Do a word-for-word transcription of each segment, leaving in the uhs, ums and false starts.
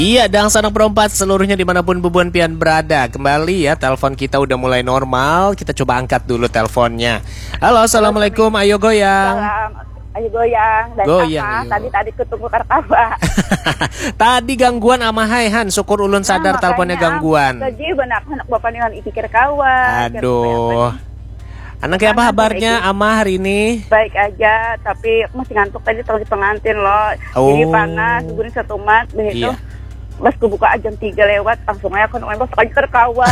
Iya, Dang Sanak Perempat seluruhnya dimanapun Bubuan Pian berada. Kembali ya, telepon kita udah mulai normal. Kita coba angkat dulu teleponnya. Halo, assalamualaikum. Ayo goyang. Salam. Ayo goyang. Dan Goyang, sama ayo. tadi tadi ketemu karkawa. Tadi gangguan ama Haihan. Syukur ulun sadar Nah, teleponnya makanya, gangguan. Jadi benak anak bapak nih ikir kawan. Aduh. Anaknya apa kabarnya ama hari ini? Baik aja, tapi masih ngantuk tadi terus pengantin loh. Oh. Jadi panas, guring satu mat, begitu. Iya. Pas kebuka jam tiga lewat, langsung aja kan main bos aja terkawa.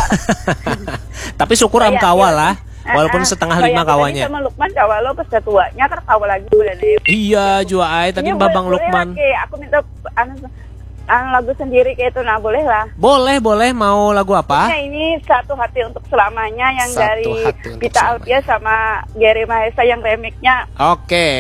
Tapi syukur am Kayak- kawal lah. Walaupun Ah, setengah kayak lima kita kawanya. ini sama Lukman kawa lo pas tuanya kan kawa lagi udah deh. Iya, jua ai tadi Ini Babang boleh- boleh Lukman. lah, Ki. Aku minta anu, anu lagu sendiri kayak itu, nah boleh lah. Boleh, boleh. Mau lagu apa? Nah, ini Satu Hati Untuk Selamanya yang Satu dari Hati Untuk Pita Selamanya. Alpia sama Gary Mahesa yang remixnya Oke.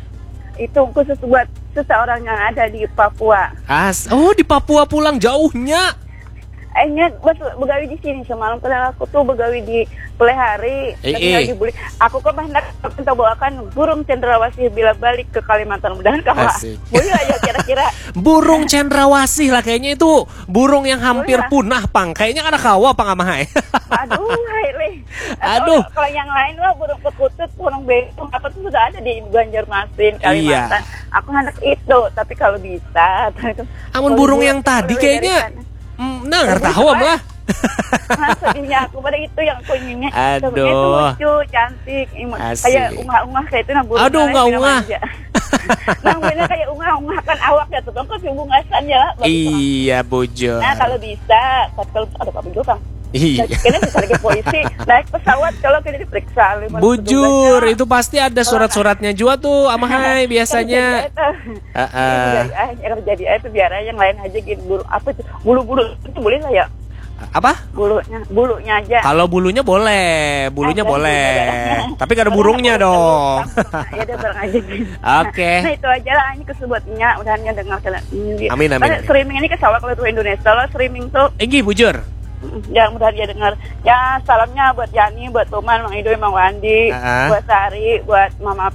itu khusus buat seseorang yang ada di Papua. As oh, di Papua pulang jauhnya. Eh, ini bos begawi di sini semalam karena aku tuh begawi di Pelehari, Eh, tapi eh. lagi buli. Aku kan hendak minta bawakan burung cendrawasih bila balik ke Kalimantan, mudahan kamu Asik. boleh aja kira-kira. Burung cendrawasih lah kayaknya itu burung yang hampir Boleh lah. punah, Pang. Kayaknya ada kawa Pang ama hai. Aduh, hai, Le. Aduh. Kalau, kalau yang lain lah burung keputut, burung betung apa tuh sudah ada di Banjarmasin, Kalimantan. Iya. Aku hendak itu, tapi kalau bisa. Amun burung yang tadi kayaknya mm, nah nggak tahu am lah. Nah, sedihnya aku pada itu yang aku inginnya. Aduh. Sebenarnya itu lucu, cantik, imut. Asik. Kayak ungah-ungah kayak itu nah burung. Aduh, lain, ungah-ungah. bilang aja. Nah, bener kayak ungah-ungah kan awaknya tuh, kan bungasan ya. bagus banget. Iya, bujur. Nah, kalau bisa, tapi kalau ada apa juga, Kang? Iya. Kayaknya bisa lagi polisi naik pesawat kalau kena diperiksa. lima ratus Bujur, tujuh belas, itu pasti ada surat-suratnya juga tuh ama hai biasanya. Heeh. Heeh. Yang terjadi itu biar aja yang lain aja gitu bulu apa itu bulu-bulu itu boleh lah ya Apa? bulunya bulunya aja. Kalau bulunya boleh, bulunya Eh, boleh. bulunya. Tapi gak ada burungnya dong. Ya udah bareng aja gitu. Oke. Nah itu aja lah ini kesebutannya mudah-mudahan dengar kalian. Amin, amin, amin. Streaming ini kesawak kalau tuh Indonesia lo streaming tuh Enggi bujur. ya mudah dia dengar. Ya salamnya buat Yani, buat Toman, Mang Ido, Mang Wandi, Ah. buat Sari, buat Mama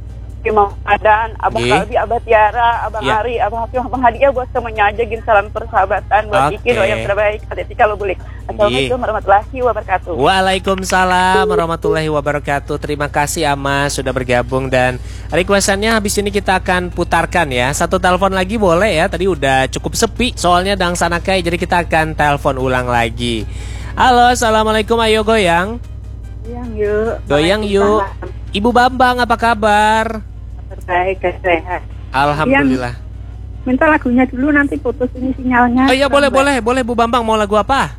Imam Adan, Abang Ye. Kalbi, Abah Tiara, Abang Ya. Ari, Abang Hafiz, Abang Hadiah buat semuanya aja gin salam persahabatan buat Oke. Iki doa yang terbaik. Hati-hati kalau boleh. Assalamualaikum warahmatullahi wabarakatuh. Waalaikumsalam warahmatullahi wabarakatuh. Terima kasih Ama sudah bergabung dan requestannya habis ini kita akan putarkan ya. Satu telepon lagi boleh ya. Tadi udah cukup sepi soalnya Dang Sanakai, jadi kita akan telepon ulang lagi. Halo, assalamualaikum. Ayo goyang. Goyang yuk. Goyang yuk. Ibu Bambang apa kabar? Terbaik, sehat. Alhamdulillah. Minta lagunya dulu nanti putus ini sinyalnya. Oh iya boleh boleh boleh Bu Bambang, mau lagu apa?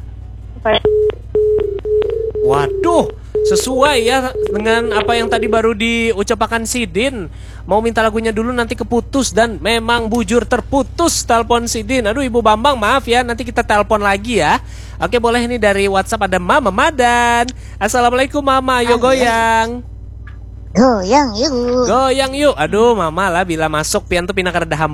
Waduh, sesuai ya dengan apa yang tadi baru diucapkan Sidin. Mau minta lagunya dulu nanti keputus dan memang bujur terputus telepon Sidin. Aduh Ibu Bambang maaf ya, nanti kita telepon lagi ya. Oke boleh, ini dari WhatsApp ada Mama Madan. Assalamualaikum Mama, yo goyang. Goyang yuk. Goyang yuk. Aduh Mama lah bila masuk pian tuh pindah ke